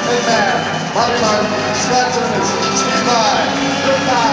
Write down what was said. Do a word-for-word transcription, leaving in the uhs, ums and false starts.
McMahon, Bobby Martin, Scott Tunis, Steve Vai, Luke Kyle.